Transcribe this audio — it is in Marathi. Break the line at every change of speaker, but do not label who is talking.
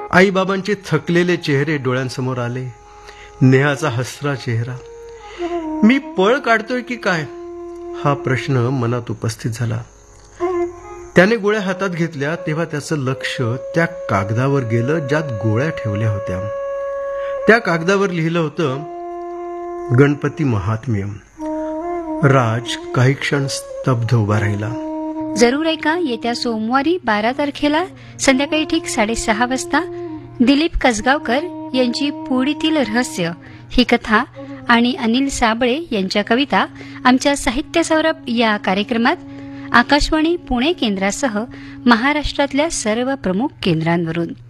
आईबाबांचे थकलेले चेहरे डोळ्यांसमोर आले. नेहाचा हसरा चेहरा. मी पळ काढतोय की काय, हा प्रश्न मनात उपस्थित झाला. त्याने गोळ्या हातात घेतल्या तेव्हा त्याचं लक्ष त्या कागदावर गेलं ज्यात गोळ्या ठेवल्या होत्या. त्या कागदावर लिहिलं होतं, गणपती महात्म्य. राज काही क्षण स्तब्ध उभा राहिला.
जरूर ऐका येत्या सोमवारी 12 तारखेला संध्याकाळी ठीक 6:30 वाजता दिलीप कसगावकर यांची पुडीतील रहस्य ही कथा आणि अनिल साबळे यांच्या कविता आमच्या साहित्य सौरभ या कार्यक्रमात आकाशवाणी पुणे केंद्रासह महाराष्ट्रातल्या सर्व प्रमुख केंद्रांवरून.